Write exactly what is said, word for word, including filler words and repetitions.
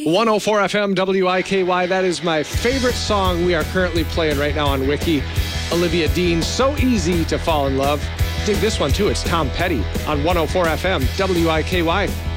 one oh four F M W I K Y. That is my favorite song we are currently playing right now on Wiki. Olivia Dean, So Easy to Fall in Love. Dig this one too. It's Tom Petty on one oh four F M W I K Y.